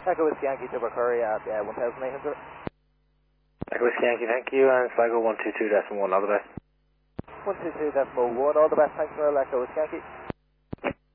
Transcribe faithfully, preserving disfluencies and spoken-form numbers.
Echo Whiskey Yankee to Curry at uh, one thousand eight hundred. Echo Whiskey Yankee, thank you, and Sligo one two two decimal one, all the best. one two two decimal one, all the best, thanks for Echo Whiskey Yankee.